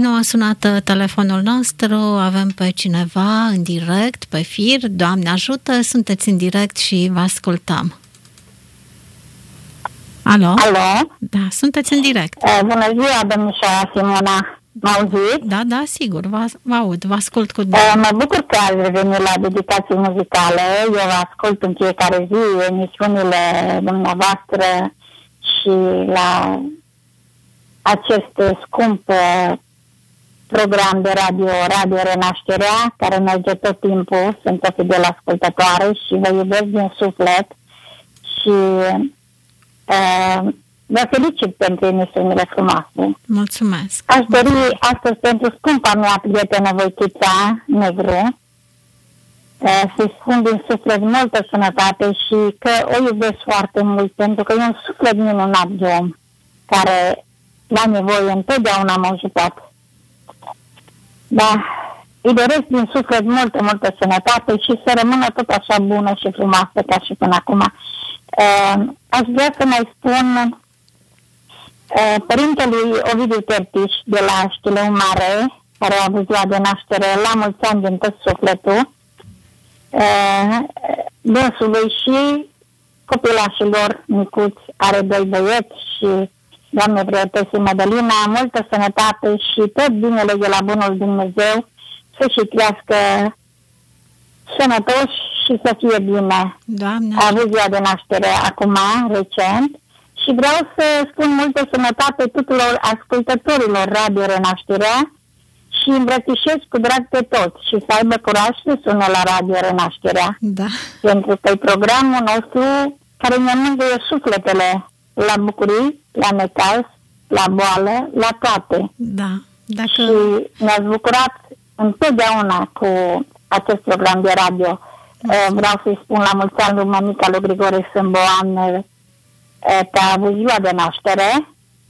Din nou a sunat telefonul nostru, avem pe cineva în direct, pe fir. Doamne ajută, sunteți în direct și vă ascultăm. Alo? Alo? Da, sunteți în direct. Bună ziua, domnișoara Simona. Mă auziți? Da, sigur, vă aud, vă ascult cu Mă bucur că ați revenit la dedicații muzicale. Eu vă ascult în fiecare zi emisiunile dumneavoastră și la acest scump program de Radio Renașterea, care merge tot timpul. Sunt o fidel ascultătoare și vă iubesc din suflet și vă felicit pentru emisiunile frumoase. Mulțumesc. Aș dori astăzi pentru scumpa mea prietenă Voitița Negru să-i spun din suflet multă sănătate și că o iubesc foarte mult, pentru că e un suflet minunat de om care la nevoie întotdeauna m-a ajutat. Da, îi doresc din suflet multă sănătate și să rămână tot așa bună și frumoasă ca și până acum. Aș vrea să mai spun părintelui Ovidiu Tertiș de la Știleu Mare, care a avut ziua de naștere, la mulți ani din tot sufletul, dânsului și copilașilor micuți, are 2 băieți și Doamne prietesii Mădălina, multă sănătate și tot binele de la bunul Dumnezeu să-și crească sănătoși și să fie bine. Doamne. A avut ziua de naștere acum, recent, și vreau să spun multă sănătate tuturor ascultătorilor Radio Renașterea și îmbrățișez cu drag pe toți și să aibă curaj să sună la Radio Renașterea. Da. Pentru că e programul nostru care ne mângâie sufletele la bucurii, la necaz, la boală, la toate. Da. Dacă... Și ne-ați bucurat întotdeauna cu acest program de radio. Vreau să-i spun la mulți ani lui mămica lui Grigore Sâmboan că a avut ziua de naștere,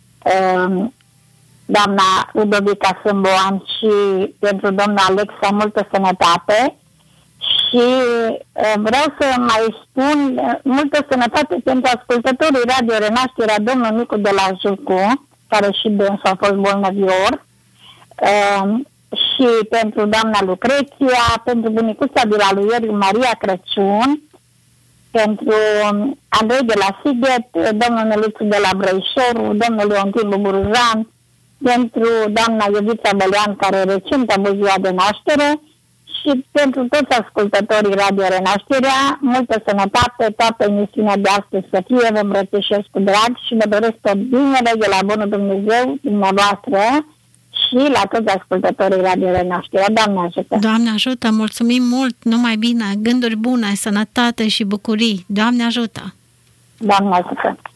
doamna Ludovica Sâmboan, și pentru doamna Alexa multă sănătate și vreau să mai spun multă sănătate pentru ascultătorii Radio Renașterea, domnul Nicu de la Jucu, care și dânsul a fost bolnăvior, și pentru doamna Lucreția, pentru bunicuța de la lui Ieri Maria Crăciun, pentru Andrei de la Sighet, domnul Nelițu de la Brăișoru, domnul Leontibu Buruzan, pentru doamna Iubița Bălean, care recent a avut ziua de naștere, și pentru toți ascultătorii Radio Renașterea, multă sănătate, toată emisiunea de astăzi să fie, vă îmbrățișez cu drag și vă doresc tot binele de la bunul Dumnezeu, dumneavoastră, și la toți ascultătorii Radio Renașterea. Doamne ajută! Doamne ajută! Mulțumim mult! Numai bine! Gânduri bune, sănătate și bucurii! Doamne ajută! Doamne ajută!